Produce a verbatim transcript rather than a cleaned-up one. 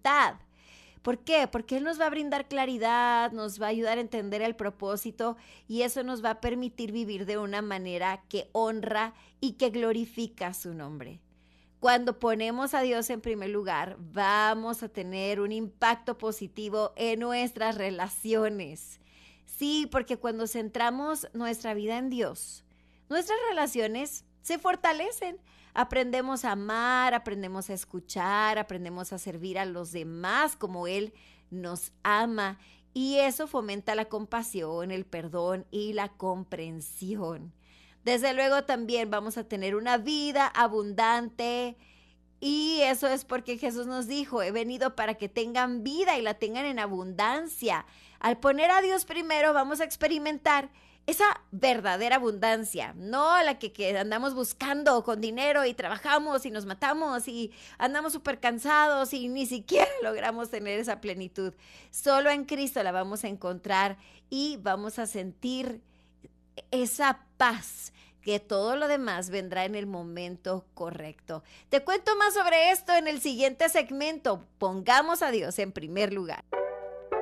voluntad. ¿Por qué? Porque Él nos va a brindar claridad, nos va a ayudar a entender el propósito y eso nos va a permitir vivir de una manera que honra y que glorifica su nombre. Cuando ponemos a Dios en primer lugar, vamos a tener un impacto positivo en nuestras relaciones. Sí, porque cuando centramos nuestra vida en Dios, nuestras relaciones se fortalecen. Aprendemos a amar, aprendemos a escuchar, aprendemos a servir a los demás como Él nos ama. Y eso fomenta la compasión, el perdón y la comprensión. Desde luego también vamos a tener una vida abundante y eso es porque Jesús nos dijo, he venido para que tengan vida y la tengan en abundancia. Al poner a Dios primero vamos a experimentar esa verdadera abundancia, no la que, que andamos buscando con dinero y trabajamos y nos matamos y andamos súper cansados y ni siquiera logramos tener esa plenitud. Solo en Cristo la vamos a encontrar y vamos a sentir esa paz, que todo lo demás vendrá en el momento correcto. Te cuento más sobre esto en el siguiente segmento. Pongamos a Dios en primer lugar.